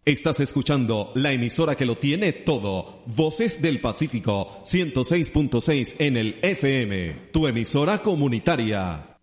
Estás escuchando la emisora que lo tiene todo. Voces del Pacífico, 106.6 en el FM. Tu emisora comunitaria.